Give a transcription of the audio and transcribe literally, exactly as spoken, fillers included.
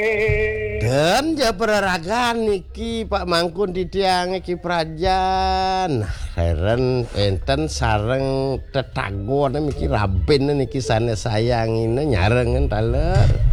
Dan jabraragan niki Pak Mangkun Didiang iki Prajan. Heren enten sareng tetangga niki Raben niki sanes sayangine nyarengen taler.